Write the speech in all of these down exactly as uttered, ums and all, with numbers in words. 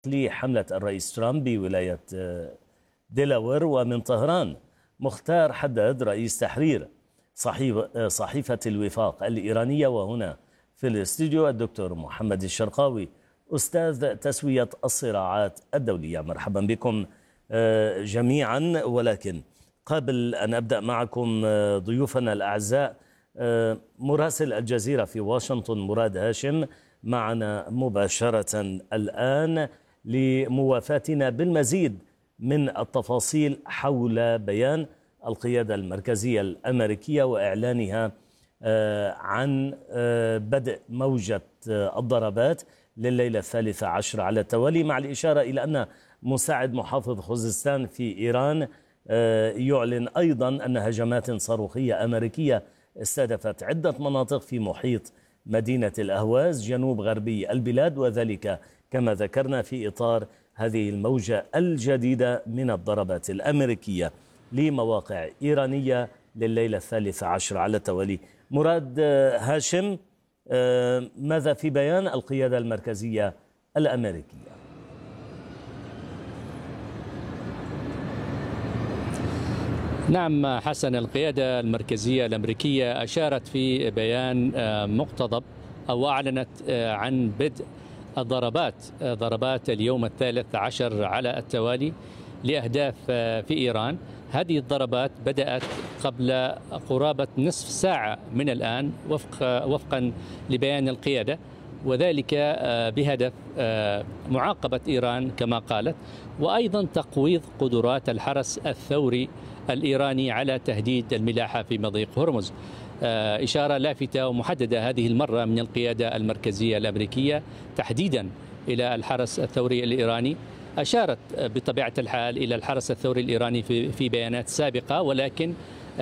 لحملة الرئيس ترامب بولاية ديلاوير. ومن طهران مختار حداد رئيس تحرير صحيفة الوفاق الإيرانية، وهنا في الاستوديو الدكتور محمد الشرقاوي أستاذ تسوية الصراعات الدولية. مرحبا بكم جميعا. ولكن قبل أن أبدأ معكم ضيوفنا الأعزاء، مراسل الجزيرة في واشنطن مراد هاشم معنا مباشرة الآن لموافاتنا بالمزيد من التفاصيل حول بيان القيادة المركزية الأمريكية وإعلانها عن بدء موجة الضربات لليلة الثالثة عشر على التوالي، مع الإشارة إلى أن مساعد محافظ خوزستان في إيران يعلن أيضا أن هجمات صاروخية أمريكية استهدفت عدة مناطق في محيط مدينة الأهواز جنوب غربي البلاد، وذلك كما ذكرنا في إطار هذه الموجة الجديدة من الضربات الأمريكية لمواقع إيرانية لليلة الثالثة عشر على التوالي. مراد هاشم، ماذا في بيان القيادة المركزية الأمريكية؟ نعم حسن، القيادة المركزية الأمريكية أشارت في بيان مقتضب أو أعلنت عن بدء الضربات ضربات اليوم الثالث عشر على التوالي لأهداف في إيران. هذه الضربات بدأت قبل قرابة نصف ساعة من الآن وفق وفقا لبيان القيادة، وذلك بهدف معاقبة إيران كما قالت، وأيضا تقويض قدرات الحرس الثوري الإيراني على تهديد الملاحة في مضيق هرمز. إشارة لافتة ومحددة هذه المرة من القيادة المركزية الأمريكية تحديدا إلى الحرس الثوري الإيراني. أشارت بطبيعة الحال إلى الحرس الثوري الإيراني في في بيانات سابقة، ولكن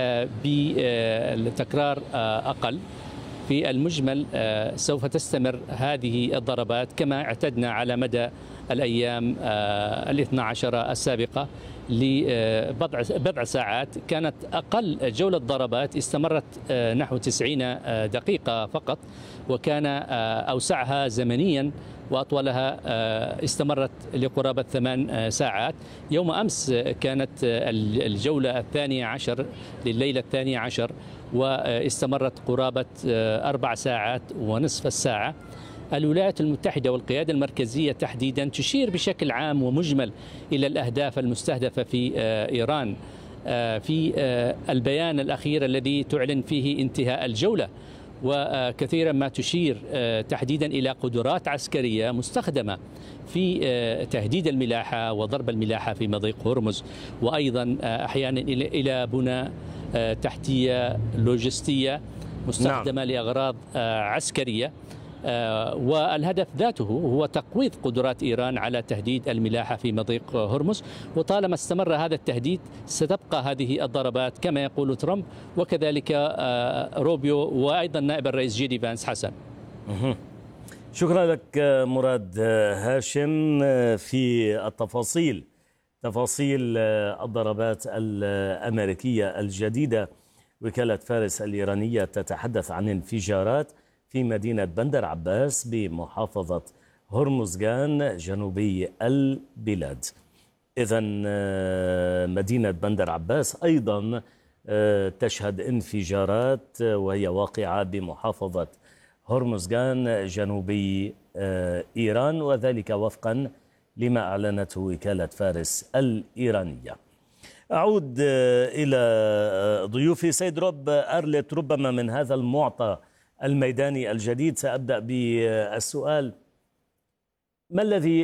بتكرار أقل. في المجمل سوف تستمر هذه الضربات كما اعتدنا على مدى الأيام الاثنى عشر السابقة لبضع بضع ساعات. كانت أقل جولة ضربات استمرت نحو تسعين دقيقة فقط، وكان أوسعها زمنيا وأطولها استمرت لقرابة ثمان ساعات. يوم أمس كانت الجولة الثانية عشر لليلة الثانية عشر واستمرت قرابة أربع ساعات ونصف الساعة. الولايات المتحدة والقيادة المركزية تحديدا تشير بشكل عام ومجمل إلى الأهداف المستهدفة في إيران في البيان الأخير الذي تعلن فيه انتهاء الجولة، وكثيرا ما تشير تحديدا إلى قدرات عسكرية مستخدمة في تهديد الملاحة وضرب الملاحة في مضيق هرمز، وأيضا أحيانا إلى بنى تحتية لوجستية مستخدمة نعم. لأغراض عسكرية. والهدف ذاته هو تقويض قدرات إيران على تهديد الملاحة في مضيق هرمز، وطالما استمر هذا التهديد ستبقى هذه الضربات كما يقول ترامب وكذلك روبيو وأيضا نائب الرئيس جيدي فانس. حسن، شكرا لك مراد هاشم في التفاصيل تفاصيل الضربات الأمريكية الجديدة. وكالة فارس الإيرانية تتحدث عن انفجارات في مدينة بندر عباس بمحافظة هرمزغان جنوبي البلاد. إذن مدينة بندر عباس أيضا تشهد انفجارات وهي واقعة بمحافظة هرمزغان جنوبي إيران، وذلك وفقا لما أعلنته وكالة فارس الإيرانية. أعود إلى ضيوفي. سيد روب أرلت، ربما من هذا المعطى الميداني الجديد سأبدأ بالسؤال: ما الذي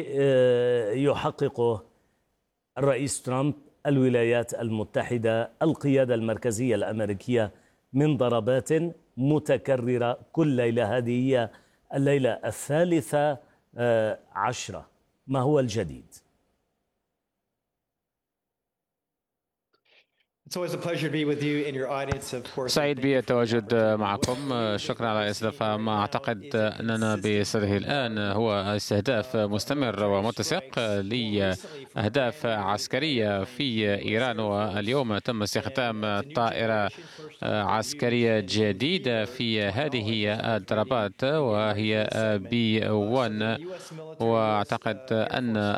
يحققه الرئيس ترامب، الولايات المتحدة، القيادة المركزية الأمريكية من ضربات متكررة كل ليلة؟ هذه هي الليلة الثالثة عشرة، ما هو الجديد؟ سعيد بالتواجد معكم. شكرا على الاستضافة. ما أعتقد أننا بصدده الآن هو استهداف مستمر ومتسق لأهداف عسكرية في إيران، واليوم تم استخدام طائرة عسكرية جديدة في هذه الضربات وهي بي واحد، وأعتقد أن